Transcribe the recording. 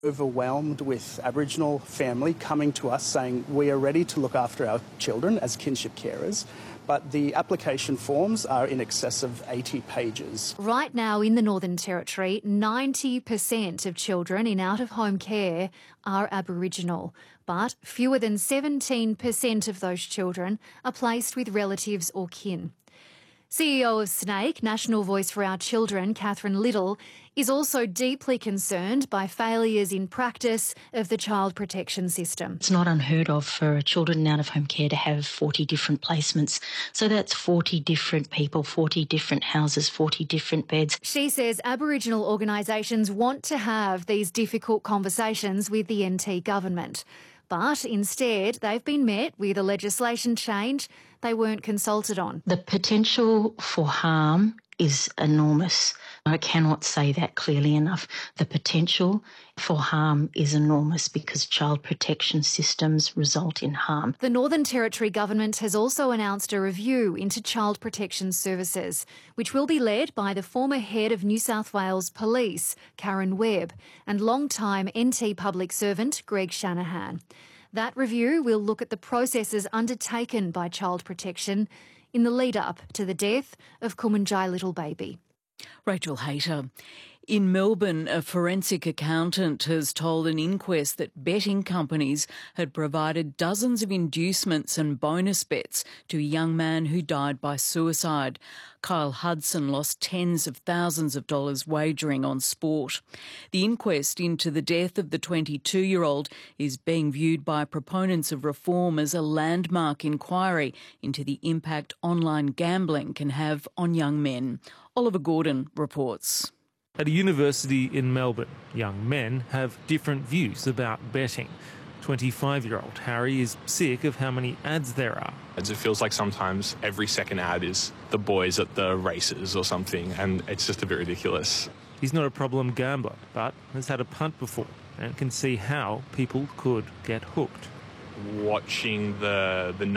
Overwhelmed with Aboriginal family coming to us saying we are ready to look after our children as kinship carers, but the application forms are in excess of 80 pages. Right now in the Northern Territory, 90% of children in out-of-home care are Aboriginal, but fewer than 17% of those children are placed with relatives or kin. CEO of SNAIC, National Voice for Our Children, Catherine Little, is also deeply concerned by failures in practice of the child protection system. It's not unheard of for children in out-of-home care to have 40 different placements. So that's 40 different people, 40 different houses, 40 different beds. She says Aboriginal organisations want to have these difficult conversations with the NT government. But instead, they've been met with a legislation change they weren't consulted on. The potential for harm is enormous. I cannot say that clearly enough. The potential for harm is enormous because child protection systems result in harm. The Northern Territory Government has also announced a review into child protection services, which will be led by the former head of New South Wales Police, Karen Webb, and long-time NT public servant, Greg Shanahan. That review will look at the processes undertaken by child protection in the lead-up to the death of Kumanjai Little Baby. Rachel Hayter. In Melbourne, a forensic accountant has told an inquest that betting companies had provided dozens of inducements and bonus bets to a young man who died by suicide. Kyle Hudson lost tens of thousands of dollars wagering on sport. The inquest into the death of the 22-year-old is being viewed by proponents of reform as a landmark inquiry into the impact online gambling can have on young men. Oliver Gordon reports. At a university in Melbourne, young men have different views about betting. 25-year-old Harry is sick of how many ads there are. It feels like sometimes every second ad is the boys at the races or something, and it's just a bit ridiculous. He's not a problem gambler, but has had a punt before and can see how people could get hooked. Watching the